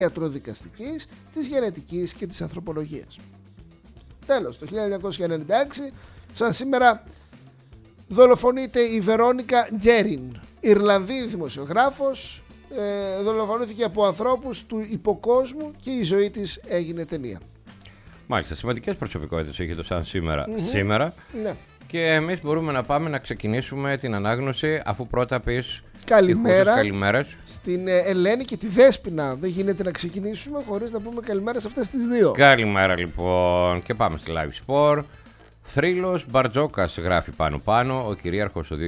ιατροδικαστικής, της γενετικής και της ανθρωπολογίας. Τέλος, το 1996, σαν σήμερα, δολοφονείται η Βερόνικα Γκέριν, Ιρλανδή δημοσιογράφος, δολοφονήθηκε από ανθρώπους του υποκόσμου και η ζωή της έγινε ταινία. Μάλιστα, σημαντικές προσωπικότητες έχει το σαν σήμερα. Ναι. Και εμείς μπορούμε να πάμε να ξεκινήσουμε την ανάγνωση, αφού πρώτα πεις καλημέρα καλημέρες στην Ελένη και τη Δέσποινα. Δεν γίνεται να ξεκινήσουμε χωρίς να πούμε καλημέρα σε αυτές τις δύο. Καλημέρα λοιπόν, και πάμε στη Live Sport. Θρύλος Μπαρτζόκας γράφει πάνω, ο κυρίαρχος το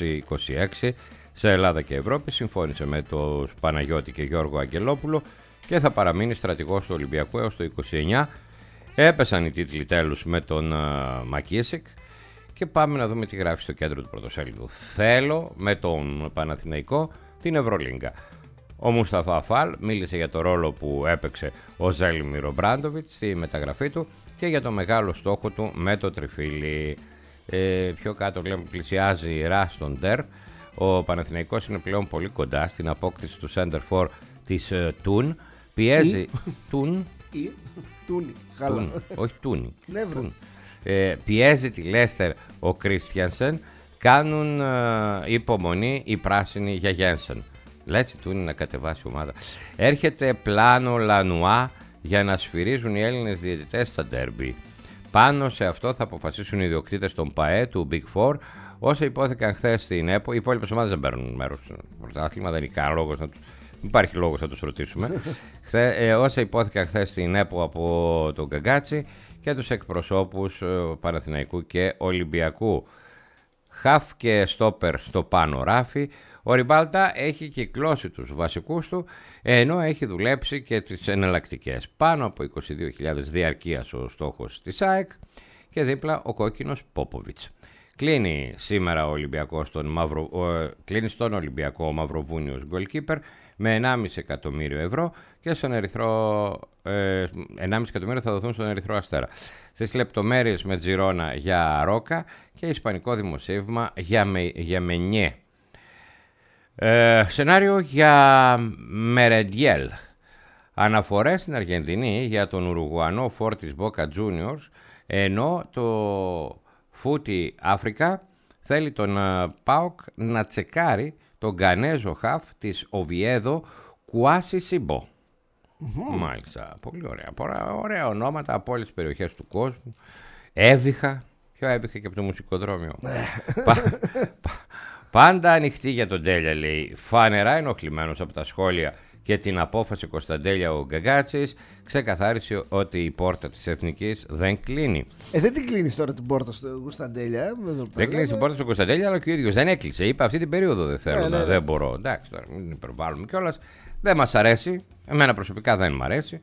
2026 σε Ελλάδα και Ευρώπη συμφώνησε με τους Παναγιώτη και Γιώργο Αγγελόπουλο και θα παραμείνει στρατηγός του Ολυμπιακού έως το 29. Έπεσαν οι τίτλοι τέλους με τον Μακίσικ και πάμε να δούμε τι γράφει στο κέντρο του πρωτοσέλιδου. Θέλω με τον Παναθηναϊκό την Ευρωλίγκα. Ο Μουσταφά Αφάλ μίλησε για το ρόλο που έπαιξε ο Ζέλιμιρ Ομπράντοβιτς στη μεταγραφή του και για το μεγάλο στόχο του με το τριφύλι. Πιο κάτω λέμε πλησιάζει η Ρά στον Τερ. Ο Παναθηναϊκός είναι πλέον πολύ κοντά στην απόκτηση του Center For της Τουν. Πιέζει Τουν. Τούνι. Όχι Τούνι. Νεύρο. Πιέζει τη Λέστερ ο Κρίστιανσεν. Κάνουν υπομονή οι πράσινοι για Γένσεν. Λέτσι Τούνι να κατεβάσει ομάδα. Έρχεται πλάνο Λανουά για να σφυρίζουν οι Έλληνες διαιτητές στα ντέρμπι. Πάνω σε αυτό θα αποφασίσουν οι ιδιοκτήτες των ΠΑΕ του Big Four. Όσα υπόθηκαν χθες στην ΕΠΟ, οι υπόλοιπες ομάδες δεν παίρνουν μέρος στο πρωτάθλημα, δεν υπάρχει λόγος να τους ρωτήσουμε. Όσα υπόθηκαν χθες στην ΕΠΟ από τον Γκαγκάτσι και τους εκπροσώπους Παναθηναϊκού και Ολυμπιακού. Χαφ και στόπερ στο πάνω ράφι. Ο Ριμπάλτα έχει κυκλώσει τους βασικούς του, ενώ έχει δουλέψει και τις εναλλακτικές. Πάνω από 22.000 διαρκείας ο στόχος της ΑΕΚ και δίπλα ο κόκκινος Πόποβιτς. Κλείνει σήμερα ο Ολυμπιακός κλείνει στον Ολυμπιακό ο Μαυροβούνιος goalkeeper με 1,5 εκατομμύριο ευρώ και στον 1,5 εκατομμύριο θα δοθούν στον Ερυθρό Αστέρα. Στις λεπτομέρειες με Τζιρόνα για Ρόκα και ισπανικό δημοσίευμα για Μενιέ. Σενάριο για Μερεντιέλ. Αναφορές στην Αργεντινή για τον Ουρουγουανό Φόρτις Μπόκα Juniors, ενώ το Φούτι Αφρικα θέλει τον ΠΑΟΚ να τσεκάρει τον Γκανέζο χαφ της Οβιέδο Κουάσι Σιμπό. Μάλιστα, πολύ ωραία ονόματα από όλες τις περιοχές του κόσμου. Έβηχα, πιο έβηχα και από το μουσικοδρόμιο. Πάντα ανοιχτή για τον Τέλια, λέει. Φανερά ενοχλημένος από τα σχόλια και την απόφαση Κωνσταντέλια ο Γκαγκάτσης, ξεκαθάρισε ότι η πόρτα της Εθνικής δεν κλείνει. Δεν την κλείνεις τώρα την πόρτα στο Κωνσταντέλια. Δεν κλείνεις την πόρτα στο Κωνσταντέλια, αλλά και ο ίδιος δεν έκλεισε. Είπε αυτή την περίοδο δεν θέλω, δεν μπορώ. Εντάξει, τώρα μην υπερβάλλουμε κιόλας. Δεν μας αρέσει. Εμένα προσωπικά δεν μ' αρέσει.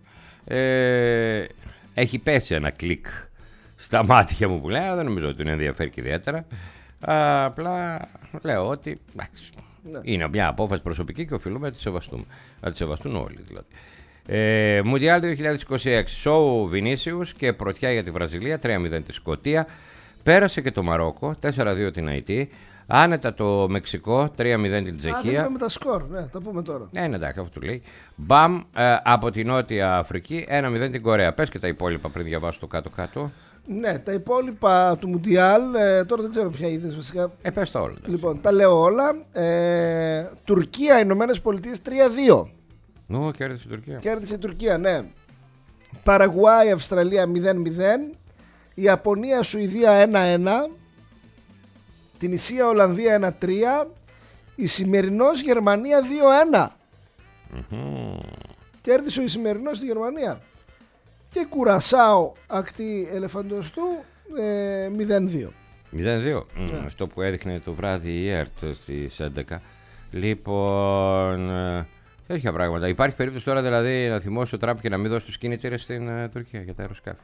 Έχει πέσει ένα κλικ στα μάτια μου που λέει, δεν νομίζω ότι τον ενδιαφέρει και ιδιαίτερα. Απλά λέω ότι είναι μια απόφαση προσωπική και οφείλουμε να τη σεβαστούμε. Να τη σεβαστούν όλοι δηλαδή. Μουντιάλ 2026. Σόου Βινίσιους και πρωτιά για τη Βραζιλία. 3-0 τη Σκωτία. Πέρασε και το Μαρόκο. 4-2 την Αϊτή. Άνετα το Μεξικό. 3-0 την Τσεχία. Δεν με τα σκορ. Ναι, τα πούμε τώρα. Ναι, εντάξει, αυτό του λέει. Μπαμ από τη Νότια Αφρική. 1-0 την Κορέα. Πες και τα υπόλοιπα πριν διαβάσω το κάτω-κάτω. Ναι, τα υπόλοιπα του Μουντιάλ, τώρα δεν ξέρω ποια είδες βασικά. Πες τα όλα. Λοιπόν, τα λέω όλα. Τουρκία, Ηνωμένες Πολιτείες 3-2. Κέρδισε η Τουρκία. Κέρδισε η Τουρκία, ναι. Παραγουάη, Αυστραλία 0-0. Ιαπωνία, Σουηδία 1-1. Την Ισία, Ολλανδία 1-3. Η Ισημερινός, Γερμανία 2-1. Κέρδισε ο Ισημερινός στη Γερμανία. Και Κουρασάο, ακτή Ελεφαντοστού 0-2. 0-2. Αυτό που έδειχνε το βράδυ η ΕΡΤ στις 11. Λοιπόν, τέτοια πράγματα. Υπάρχει περίπτωση τώρα δηλαδή να θυμώσει ο Τραμπ και να μην δώσει τους κινητήρες στην Τουρκία για τα αεροσκάφη.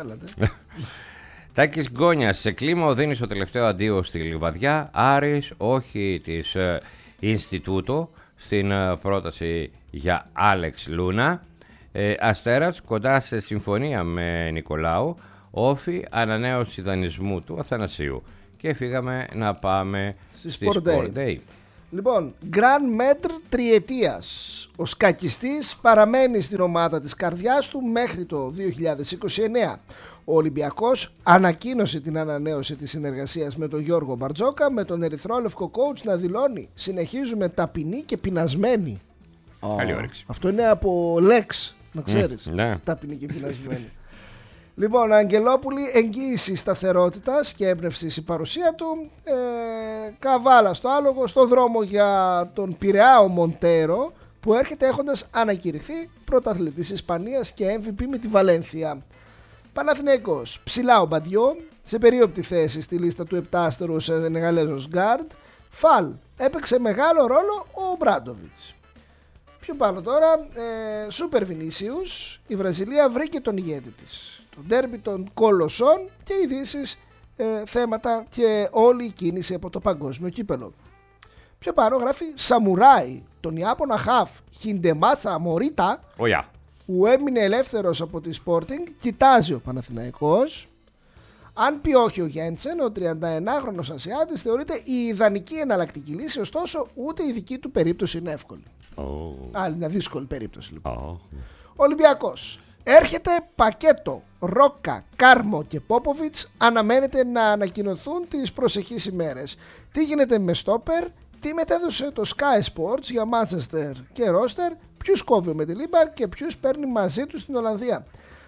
Τάκης Γκόνιας, σε κλίμα οδύνει στο τελευταίο αντίο στη Λιβαδιά. Άρης, όχι της Ινστιτούτο στην πρόταση για Άλεξ Λούνα. Αστέρας, κοντά σε συμφωνία με Νικολάου. Όφη, ανανέωση δανεισμού του Αθανασίου. Και φύγαμε να πάμε στη Sport Day. Λοιπόν, Grand Maître τριετίας. Ο σκακιστής παραμένει στην ομάδα της καρδιάς του μέχρι το 2029. Ο Ολυμπιακός ανακοίνωσε την ανανέωση της συνεργασίας με τον Γιώργο Μπαρτζόκα, με τον ερυθρόλευκο coach να δηλώνει «Συνεχίζουμε ταπεινοί και πεινασμένοι». Καλή όρεξη. Αυτό είναι από Lex, να ξέρεις. Ναι. Ταπεινοί και πεινασμένοι. Λοιπόν, Αγγελόπουλη, εγγύηση σταθερότητας και έμπνευσης η παρουσία του. Καβάλα στο άλογο, στο δρόμο για τον Πειραιά ο Μοντέρο, που έρχεται έχοντας ανακηρυχθεί πρωταθλητής Ισπανίας και MVP με τη Βαλένθια. Παναθηναϊκός, ψηλά ο Μπαντιό, σε περίοπτη θέση στη λίστα του 7άστερου Σενεγαλέζος Γκάρντ. Φαλ, έπαιξε μεγάλο ρόλο ο Μπράντοβιτς. Πιο πάνω τώρα, Σούπερ Βινίσιους, η Βραζιλία βρήκε τον ηγέτη της. Το ντέρμπι των κολοσσών και ειδήσεις, θέματα και όλη η κίνηση από το παγκόσμιο κύπελο. Πιο πάνω γράφει Σαμουράι, τον Ιάπωνα χαφ Χιντεμάσα Μωρίτα, που έμεινε ελεύθερος από τη Sporting, κοιτάζει ο Παναθηναϊκός. Αν πει όχι ο Γέντσεν, ο 31χρονος Ασιάτης θεωρείται η ιδανική εναλλακτική λύση, ωστόσο ούτε η δική του περίπτωση είναι εύκολη. Άλλη μια δύσκολη περίπτωση λοιπόν. Ολυμπιακός. Έρχεται πακέτο. Ρόκα, Κάρμο και Πόποβιτς αναμένεται να ανακοινωθούν τις προσεχείς ημέρες. Τι γίνεται με στόπερ, τι μετέδωσε το Sky Sports για Manchester και Ρόστερ, ποιους κόβει με τη Λίμπαρ και ποιους παίρνει μαζί του στην Ολλανδία.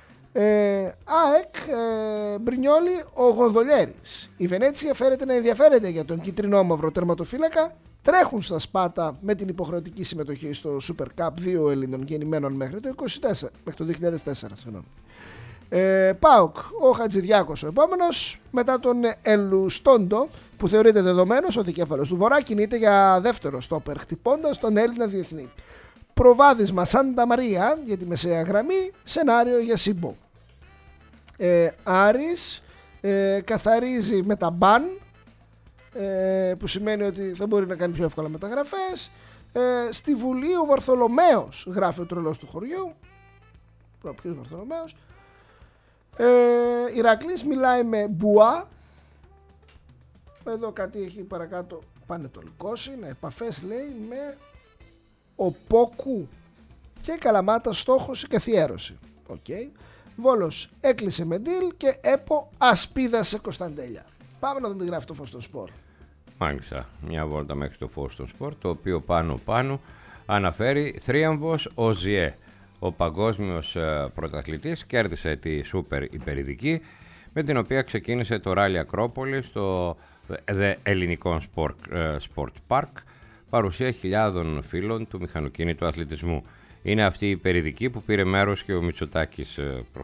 ΑΕΚ, Μπρινιόλι, ο Γονδολιέρης. Η Βενέτσια φέρεται να ενδιαφέρεται για τον κυτρινόμαυρο τερματοφύλακα. Τρέχουν στα σπάτα με την υποχρεωτική συμμετοχή στο Super Cup 2 Ελλήνων γεννημένων μέχρι το 2004. ΠΑΟΚ, ο Χατζηδιάκος ο επόμενος, μετά τον Ελουστόντο που θεωρείται δεδομένος, ο δικέφαλος του Βορρά κινείται για δεύτερο στόπερ χτυπώντας τον Έλληνα διεθνή. Προβάδισμα Σάντα Μαρία για τη μεσαία γραμμή, σενάριο για Σίμπο. Άρης καθαρίζει με τα μπαν, που σημαίνει ότι θα μπορεί να κάνει πιο εύκολα μεταγραφές. Στη Βουλή ο Βαρθολομέος, γράφει ο τρελός του χωριού. Ποιος Βαρθολομέος? Ηρακλής μιλάει με Μπουά. Εδώ κάτι έχει παρακάτω, πανετολικός είναι, επαφές λέει με ο Πόκου. Και Καλαμάτα στόχος η καθιέρωση. Βόλος έκλεισε με deal και ΕΠΟ ασπίδα σε Κωνσταντέλια. Πάμε να δούμε τι γράφει το Φως των Σπορ. Μάλιστα, μια βόλτα μέχρι το Φως των Σπορ, το οποίο πάνω αναφέρει θρίαμβος ο Ζιέ. Ο παγκόσμιος πρωταθλητής κέρδισε τη Σούπερ Υπερηδική, με την οποία ξεκίνησε το Ράλι Ακρόπολη στο ελληνικό Sport Park, παρουσία χιλιάδων φίλων του μηχανοκίνητου αθλητισμού. Είναι αυτή η υπερηδική που πήρε μέρος και ο Μητσοτάκης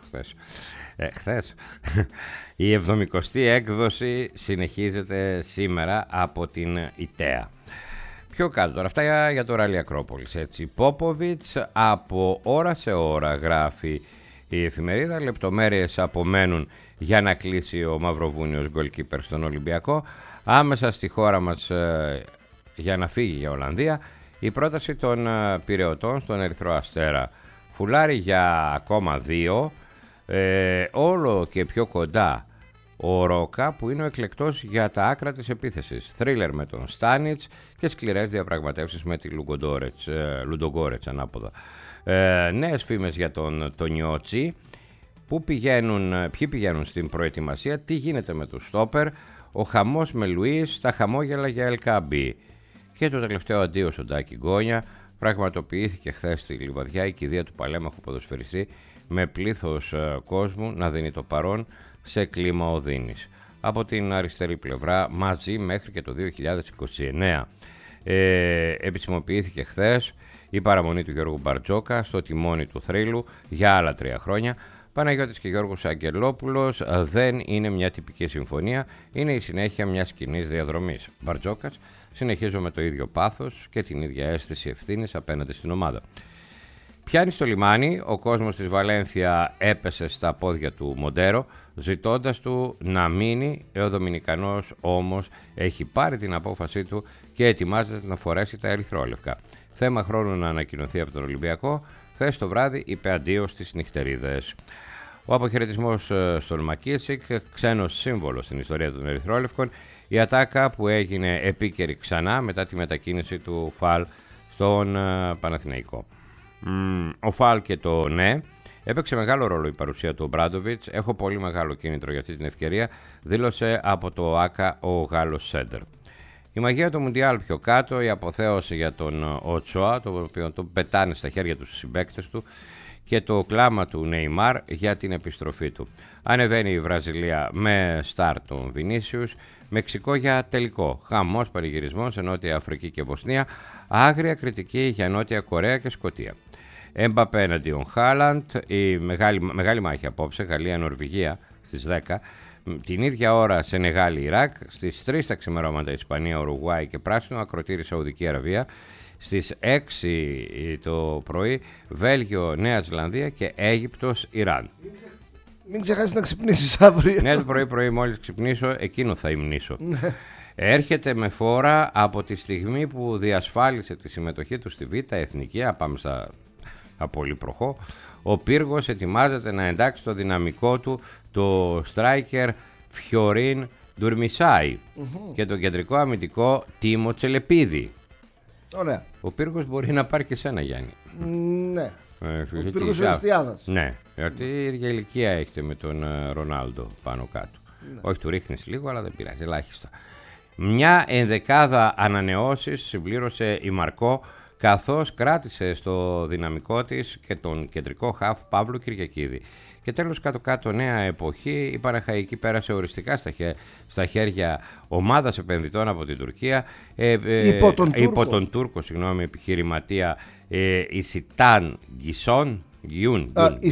χθες. Η 70η έκδοση συνεχίζεται σήμερα από την ΙΤΕΑ. Πιο κάτω τώρα, αυτά για το Ράλι Ακρόπολης. Πόποβιτς από ώρα σε ώρα, γράφει η εφημερίδα. Λεπτομέρειες απομένουν για να κλείσει ο Μαυροβούνιος γκολκίπερ στον Ολυμπιακό. Άμεσα στη χώρα μας για να φύγει για Ολλανδία η πρόταση των Πειραιωτών στον Ερυθρό Αστέρα. Φουλάρει για ακόμα 2, όλο και πιο κοντά ο Ρόκα, που είναι ο εκλεκτός για τα άκρα της επίθεσης. Θρίλερ με τον Στάνιτς και σκληρές διαπραγματεύσεις με τη Λουντογκόρετς ανάποδα. Νέες φήμες για τον Τονιότσι. Ποιοι πηγαίνουν στην προετοιμασία, τι γίνεται με τους στόπερ, ο χαμός με Λουίς, τα χαμόγελα για Ελκάμπι. Και το τελευταίο αντίο στον Τάκη Γκόνια. Πραγματοποιήθηκε χθες στη Λιβαδιά η κηδεία του παλέμαχου ποδοσφαιριστή, με πλήθος κόσμου να δίνει το παρόν σε κλίμα οδύνης. Από την αριστερή πλευρά μαζί μέχρι και το 2029. Επισημοποιήθηκε χθες η παραμονή του Γιώργου Μπαρτζόκα στο τιμόνι του θρύλου για άλλα 3 χρόνια. Παναγιώτης και Γιώργος Αγγελόπουλος δεν είναι μια τυπική συμφωνία, είναι η συνέχεια μιας κοινής διαδρομής. Μπαρτζόκας: συνεχίζω με το ίδιο πάθος και την ίδια αίσθηση ευθύνης απέναντι στην ομάδα. Πιάνει στο λιμάνι, ο κόσμος της Βαλένθια έπεσε στα πόδια του Μοντέρο, ζητώντας του να μείνει. Ο Δομινικανός όμως έχει πάρει την απόφασή του και ετοιμάζεται να φορέσει τα ερυθρόλευκα. Θέμα χρόνου να ανακοινωθεί από τον Ολυμπιακό. Χθες το βράδυ είπε αντίο στις νυχτερίδες. Ο αποχαιρετισμός στον Μακίτσικ, ξένος σύμβολο στην ιστορία των ερυθρόλευκων, Η ατάκα που έγινε επίκαιρη ξανά μετά τη μετακίνηση του Φαλ στον Παναθηναϊκό. Ο Φαλ και το ναι. Έπαιξε μεγάλο ρόλο η παρουσία του Ομπράντοβιτς. Έχω πολύ μεγάλο κίνητρο για αυτή την ευκαιρία, δήλωσε από το ΆΚΑ ο Γάλλος Σέντερ. Η μαγεία του Μουντιάλ πιο κάτω, η αποθέωση για τον Οτσόα, το οποίο τον πετάνε στα χέρια του στους συμπαίκτες του, και το κλάμα του Νεϊμάρ για την επιστροφή του. Ανεβαίνει η Βραζιλία με στάρ τον Βινίσιους, Μεξικό για τελικό. Χαμός πανηγυρισμός σε Νότια Αφρική και Βοσνία, άγρια κριτική για Νότια Κορέα και Σκωτία. Εμπαπέ εναντίον Χάλαντ, η μεγάλη μάχη απόψε, Γαλλία-Νορβηγία στις 10. Την ίδια ώρα Σενεγάλη-Ιράκ, στις 3 τα ξημερώματα Ισπανία, Ουρουγουάη και Πράσινο, ακροτήρι Σαουδική Αραβία. Στις 6 το πρωί Βέλγιο, Νέα Ζηλανδία και Αίγυπτος, Ιράν. Μην ξεχάσεις να ξυπνήσεις αύριο. Ναι, το πρωί μόλις ξυπνήσω, εκείνο θα υμνήσω. Έρχεται με φόρα από τη στιγμή που διασφάλισε τη συμμετοχή του στη Β' Εθνική, πάμε στα πολύ προχώ. Ο Πύργος ετοιμάζεται να εντάξει το δυναμικό του το striker Φιωρίν Ντουρμισάη και τον κεντρικό αμυντικό Τίμο Τσελεπίδη. Ωραία. Ο Πύργος μπορεί να πάρει και σένα, Γιάννη. Ναι. Ο Πύργος Οριστιάδας. Ναι, γιατί η ίδια ηλικία έχετε με τον Ρονάλντο πάνω κάτω. Ναι. Όχι, του ρίχνεις λίγο, αλλά δεν πειράζει, ελάχιστα. Μια ενδεκάδα ανανεώσεις συμπλήρωσε η Μαρκό, καθώς κράτησε στο δυναμικό της και τον κεντρικό χαφ Παύλο Κυριακίδη. Και τέλος, κάτω-κάτω νέα εποχή, η Παναχαϊκή πέρασε οριστικά στα χέρια ομάδας επενδυτών από την Τουρκία, υπό τον Τούρκο επιχειρηματία Ισιτάν Γκιούν,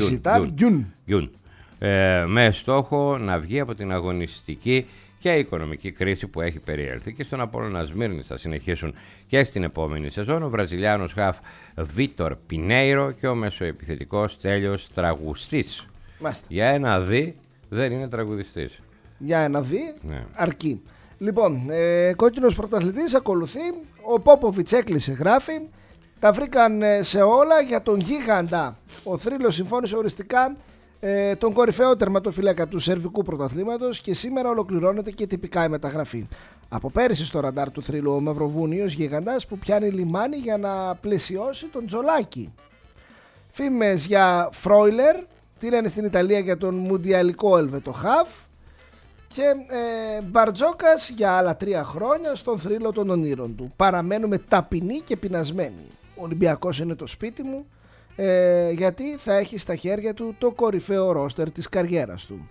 με στόχο να βγει από την αγωνιστική και οικονομική κρίση που έχει περιέλθει. Και στον Απόλλωνα Σμύρνης θα συνεχίσουν και στην επόμενη σεζόν ο Βραζιλιάνος χαφ Βίτορ Πινέιρο και ο μεσοεπιθετικός Τέλειος Τραγουστής. Μάστε. Για ένα δι δεν είναι τραγουδιστής. Για ένα δι, ναι. Αρκεί. Λοιπόν, κόκκινος πρωταθλητής ακολουθεί. Ο Πόποβιτς έκλεισε, γράφει. Τα βρήκαν σε όλα για τον γίγαντα. Ο θρύλος συμφώνησε οριστικά τον κορυφαίο τερματοφύλακα του σερβικού πρωταθλήματος και σήμερα ολοκληρώνεται και τυπικά η μεταγραφή. Από πέρυσι στο ραντάρ του θρύλου ο Μαυροβούνιος γίγαντας που πιάνει λιμάνι για να πλαισιώσει τον Τζολάκη. Φήμες για Φρόιλερ, τι λένε στην Ιταλία για τον μουντιαλικό Ελβετοχάβ, και Μπαρτζόκας για άλλα 3 χρόνια στον θρύλο των ονείρων του. Παραμένουμε ταπεινοί και πεινασμένοι. Ο Ολυμπιακός είναι το σπίτι μου, γιατί θα έχει στα χέρια του το κορυφαίο ρόστερ της καριέρας του.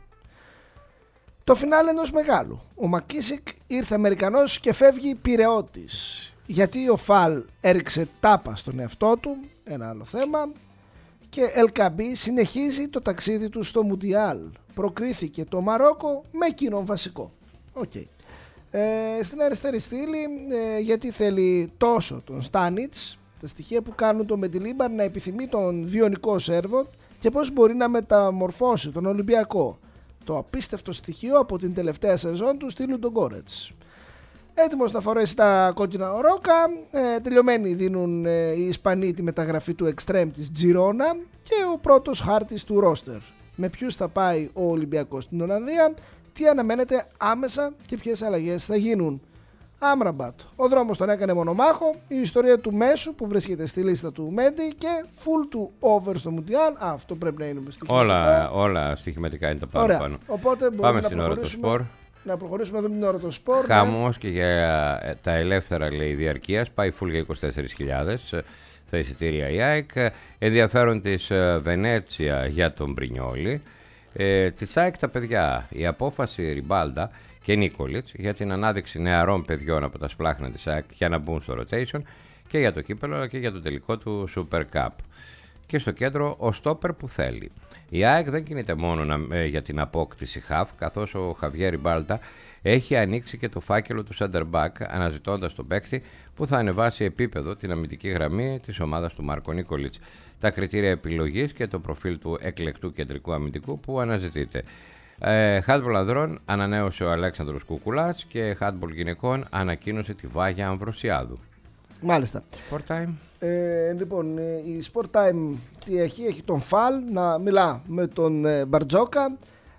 Το φινάλε ενός μεγάλου. Ο Μακίσικ ήρθε Αμερικανός και φεύγει Πειραιώτης. Γιατί ο Φαλ έριξε τάπα στον εαυτό του, ένα άλλο θέμα. Και Ελκαμπή συνεχίζει το ταξίδι του στο Μουντιάλ. Προκρίθηκε το Μαρόκο με εκείνον βασικό. Okay. Στην αριστερή στήλη, γιατί θέλει τόσο τον Στάνιτς, τα στοιχεία που κάνουν τον Μεντιλίμπαρ να επιθυμεί τον βιονικό Σέρβο και πώς μπορεί να μεταμορφώσει τον Ολυμπιακό. Το απίστευτο στοιχείο από την τελευταία σεζόν του στείλουν τον Γκόρετς. Έτοιμος να φορέσει τα κόκκινα ορόκα, τελειωμένοι δίνουν οι Ισπανοί τη μεταγραφή του Extreme της Τζιρόνα και ο πρώτος χάρτης του ρόστερ. Με ποιους θα πάει ο Ολυμπιακός στην Ολλανδία, τι αναμένεται άμεσα και ποιες αλλαγές θα γίνουν. Άμραμπατ, ο δρόμος τον έκανε μονομάχο, η ιστορία του Μέσου που βρίσκεται στη λίστα του Μέντι και full του over στο Μουντιάλ. Αυτό πρέπει να είναι στοιχηματικά. Όλα στοιχηματικά είναι το πάνω. Οπότε πάμε στην ώρα του σπορ. Να προχωρήσουμε εδώ την ώρα του σπορ. Χαμός και για τα ελεύθερα, λέει, διαρκείας. Πάει full για 24.000 τα εισιτήρια η ΑΕΚ. Ενδιαφέρον της Βενέτσια για τον Μπρινιόλι. Της ΑΕΚ τα παιδιά. Η απόφαση Ριμπάλντα και Νίκολιτς για την ανάδειξη νεαρών παιδιών από τα σπλάχνα της ΑΕΚ για να μπουν στο rotation και για το κύπελο αλλά και για το τελικό του Super Cup. Και στο κέντρο ο στόπερ που θέλει. Η ΑΕΚ δεν κινείται μόνο για την απόκτηση χαφ, καθώς ο Χαβιέ Ριμπάλντα έχει ανοίξει και το φάκελο του center back, αναζητώντας τον παίκτη που θα ανεβάσει επίπεδο την αμυντική γραμμή της ομάδας του Μάρκο Νίκολιτς. Τα κριτήρια επιλογής και το προφίλ του εκλεκτού κεντρικού αμυντικού που αναζητείται. Χάντμπολ ανδρών ανανέωσε ο Αλέξανδρος Κουκουλάς και χάντμπολ γυναικών ανακοίνωσε τη Βάγια Αμβροσιάδου. Μάλιστα. Sport Time. Λοιπόν, η Sport Time τι έχει τον Φαλ να μιλά με τον Μπαρτζόκα,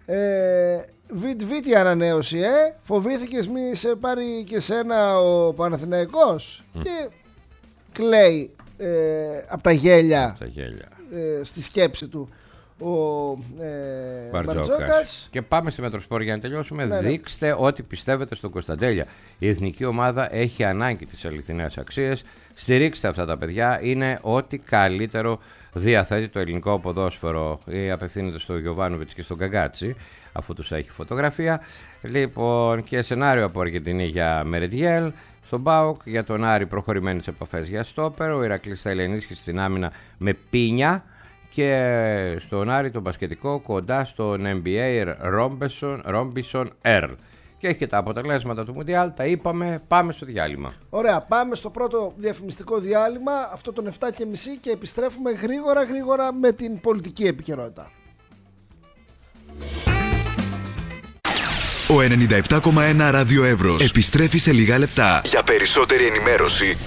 Βιτ η ανανέωση, φοβήθηκες μη σε πάρει και σένα ο Παναθηναϊκός? Και κλαίει από τα γέλια, στη σκέψη του ο Μπαρτζόκας. Και πάμε στη Μετροσπόρ για να τελειώσουμε. Δείξτε ό,τι πιστεύετε στον Κωνσταντέλια. Η εθνική ομάδα έχει ανάγκη τις αληθινές αξίες. Στηρίξτε αυτά τα παιδιά. Είναι ό,τι καλύτερο διαθέτει το ελληνικό ποδόσφαιρο. Απευθύνεται στο Γιοβάνοβιτς και στον Καγκάτσι, αφού τους έχει φωτογραφία. Λοιπόν, και σενάριο από Αργεντινή για Μερεντιέλ. Στον ΠΑΟΚ για τον Άρη προχωρημένες επαφές για στόπερ. Ο Ηρακλής θέλει ενίσχυση στην άμυνα με Πίνια. Και στον Άρη τον μπασκετικό κοντά στον NBA Ρόμπισον Ερλ. Και έχει και τα αποτελέσματα του Μουντιάλ. Τα είπαμε. Πάμε στο διάλειμμα. Ωραία, πάμε στο πρώτο διαφημιστικό διάλειμμα, αυτό τον 7.30, και επιστρέφουμε γρήγορα με την πολιτική επικαιρότητα. Ο 97,1 Ράδιο Εύρος επιστρέφει σε λίγα λεπτά. Για περισσότερη ενημέρωση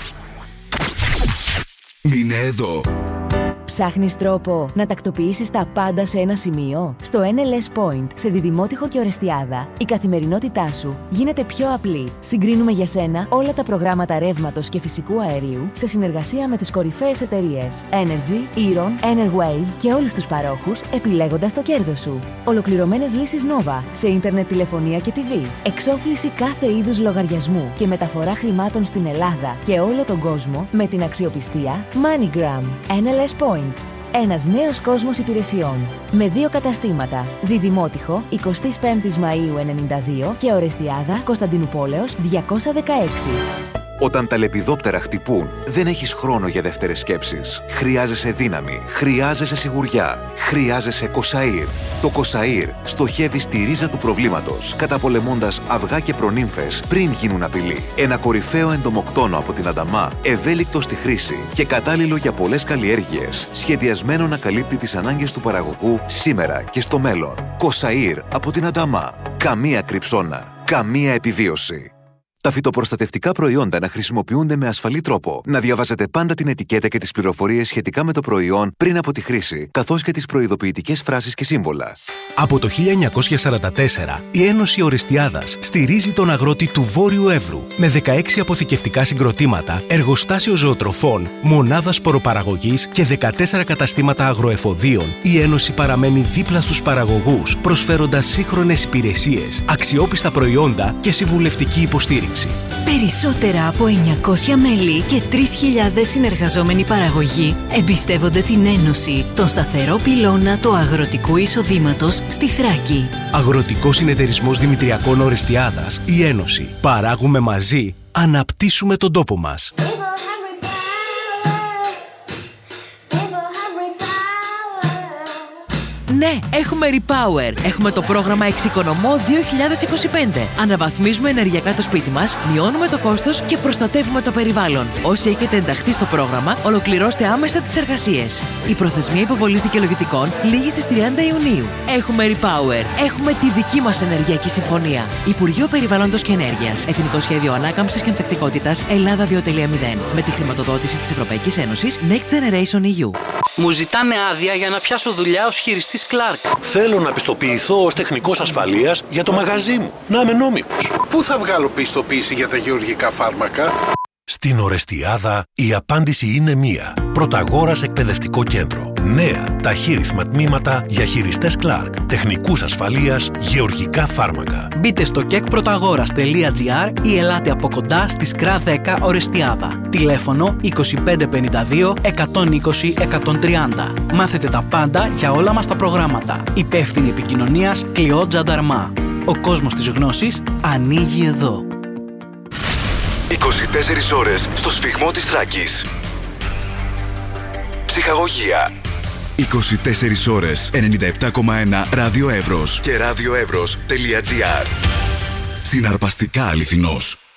μείνε εδώ. Ψάχνεις τρόπο να τακτοποιήσεις τα πάντα σε ένα σημείο? Στο NLS Point, σε Διδημότυχο και Ορεστιάδα, η καθημερινότητά σου γίνεται πιο απλή. Συγκρίνουμε για σένα όλα τα προγράμματα ρεύματος και φυσικού αερίου σε συνεργασία με τις κορυφαίες εταιρείες Energy, Eron, Enerwave και όλους τους παρόχους, επιλέγοντας το κέρδος σου. Ολοκληρωμένες λύσεις Nova σε ίντερνετ, τηλεφωνία και TV. Εξόφληση κάθε είδους λογαριασμού και μεταφορά χρημάτων στην Ελλάδα και όλο τον κόσμο με την αξιοπιστία MoneyGram. NLS Point. Ένας νέος κόσμος υπηρεσιών. Με 2 καταστήματα. Διδημότυχο, 25 Μαΐου 92 και Ορεστιάδα, Κωνσταντινουπόλεως 216. Όταν τα λεπιδόπτερα χτυπούν, δεν έχεις χρόνο για δεύτερες σκέψεις. Χρειάζεσαι δύναμη, χρειάζεσαι σιγουριά, χρειάζεσαι Κοσαΐρ. Το Κοσαΐρ στοχεύει στη ρίζα του προβλήματος, καταπολεμώντας αυγά και προνύμφες πριν γίνουν απειλή. Ένα κορυφαίο εντομοκτόνο από την Ανταμά, ευέλικτο στη χρήση και κατάλληλο για πολλές καλλιέργειες, σχεδιασμένο να καλύπτει τις ανάγκες του παραγωγού σήμερα και στο μέλλον. Κοσαΐρ από την Ανταμά. Καμία κρυψώνα, καμία επιβίωση. Τα φυτοπροστατευτικά προϊόντα να χρησιμοποιούνται με ασφαλή τρόπο. Να διαβάζετε πάντα την ετικέτα και τις πληροφορίες σχετικά με το προϊόν πριν από τη χρήση, καθώς και τις προειδοποιητικές φράσεις και σύμβολα. Από το 1944, η Ένωση Ορεστιάδας στηρίζει τον αγρότη του Βόρειου Εύρου με 16 αποθηκευτικά συγκροτήματα, εργοστάσιο ζωοτροφών, μονάδα σποροπαραγωγής και 14 καταστήματα αγροεφοδίων. Η Ένωση παραμένει δίπλα στους παραγωγούς, προσφέροντας σύγχρονες υπηρεσίες, αξιόπιστα προϊόντα και συμβουλευτική υποστήριξη. Περισσότερα από 900 μέλη και 3.000 συνεργαζόμενοι παραγωγοί εμπιστεύονται την Ένωση, τον σταθερό πυλώνα του αγροτικού εισοδήματος στη Θράκη. Αγροτικός Συνεταιρισμός Δημητριακών Ορεστιάδας, η Ένωση. Παράγουμε μαζί, αναπτύσσουμε τον τόπο μας. Ναι, έχουμε Repower. Έχουμε το πρόγραμμα Εξοικονομώ 2025. Αναβαθμίζουμε ενεργειακά το σπίτι μας, μειώνουμε το κόστος και προστατεύουμε το περιβάλλον. Όσοι έχετε ενταχθεί στο πρόγραμμα, ολοκληρώστε άμεσα τις εργασίες. Η προθεσμία υποβολής δικαιολογητικών λήγει στις 30 Ιουνίου. Έχουμε Repower. Έχουμε τη δική μας ενεργειακή συμφωνία. Υπουργείο Περιβάλλοντος και Ενέργειας. Εθνικό Σχέδιο Ανάκαμψης και Ανθεκτικότητας Ελλάδα 2.0. Με τη χρηματοδότηση της Ευρωπαϊκής Ένωσης Next Generation EU. Μου ζητάνε άδεια για να πιάσω δουλειά ως χειριστής Clark. Θέλω να πιστοποιηθώ ως τεχνικός ασφαλείας για το μαγαζί μου. Να είμαι νόμιμος. Πού θα βγάλω πιστοποίηση για τα γεωργικά φάρμακα? Στην Ορεστιάδα η απάντηση είναι μία. Πρωταγόρας εκπαιδευτικό κέντρο. Νέα ταχύρυθμα τμήματα για χειριστές Clark. Τεχνικούς ασφαλείας, γεωργικά φάρμακα. Μπείτε στο kekprotagora.gr ή ελάτε από κοντά στη ΣΚΡΑ 10 Ορεστιάδα. Τηλέφωνο 2552 120 130. Μάθετε τα πάντα για όλα μας τα προγράμματα. Υπεύθυνη επικοινωνίας Κλειό Τζανταρμά. Ο κόσμος της γνώσης ανοίγει εδώ. 24 ώρες στο σφυγμό της Θράκης. Ψυχαγωγία. 24 ώρες 97,1 Ράδιο Εύρος και radioevros.gr. Συναρπαστικά αληθινός.